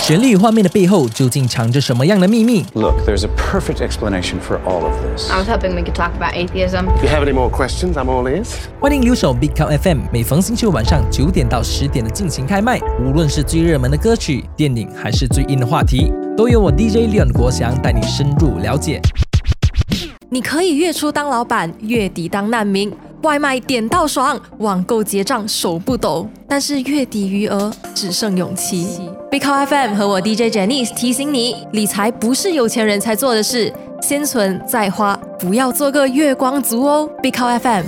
旋律画面的背后究竟藏着什么样的秘密？ Look, there's a perfect explanation for all of this. I was hoping we could talk about atheism. If you have any more questions, I'm all ears. 欢迎留守 Big Cow FM， 每逢星期五晚上9点到10点的尽情开麦，无论是最热门的歌曲、电影，还是最硬的话题，都由我 DJ Leon 国祥带你深入了解。 你可以月初当老板，月底当难民，外卖点到爽，网购结账手不抖，但是月底余额只剩勇气。Big Cow FM 和我 DJ Janice 提醒你，理财不是有钱人才做的事，先存再花，不要做个月光族哦。Big Cow FM。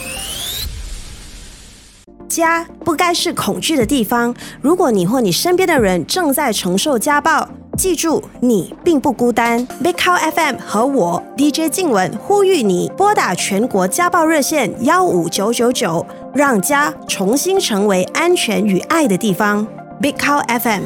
家不该是恐惧的地方。如果你或你身边的人正在承受家暴，记住，你并不孤单。Big Cow FM 和我 DJ 静雯呼吁你拨打全国家暴热线15999，让家重新成为安全与爱的地方。Big Cow FM。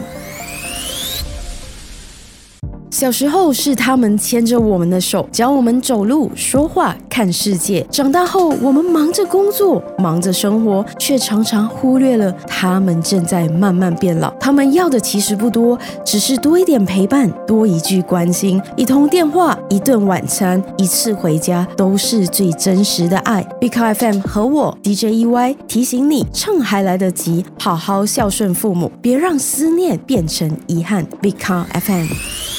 小时候是他们牵着我们的手，教我们走路、说话、看世界。长大后，我们忙着工作，忙着生活，却常常忽略了他们正在慢慢变老。他们要的其实不多，只是多一点陪伴，多一句关心，一通电话，一顿晚餐，一次回家，都是最真实的爱。Big Cow FM 和我 DJ EY 提醒你，趁还来得及，好好孝顺父母，别让思念变成遗憾。Big Cow FM。